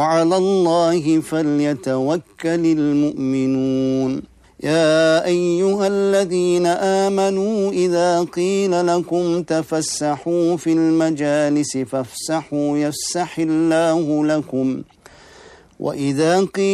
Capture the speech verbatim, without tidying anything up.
وعلى الله فليتوكل المؤمنون. يا أيها الذين آمنوا إذا قيل لكم تفسحوا في المجالس فافسحوا يفسح الله لكم، وإذا قيل